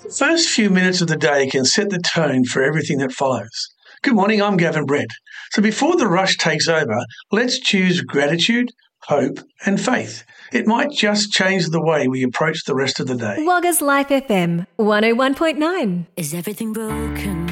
First few minutes of the day can set the tone for everything that follows. Good morning, I'm Gavin Brett. So before the rush takes over, let's choose gratitude, hope and faith. It might just change the way we approach the rest of the day. Wagga's Life FM 101.9. Is everything broken?